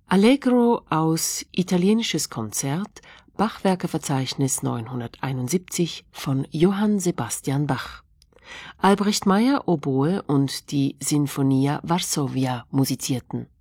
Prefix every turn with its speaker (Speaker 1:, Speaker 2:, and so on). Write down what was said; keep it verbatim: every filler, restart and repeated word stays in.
Speaker 1: Allegro aus Italienisches Konzert, Bachwerkeverzeichnis neunhunderteinundsiebzig von Johann Sebastian Bach. Albrecht Meyer Oboe und die Sinfonia Varsovia musizierten.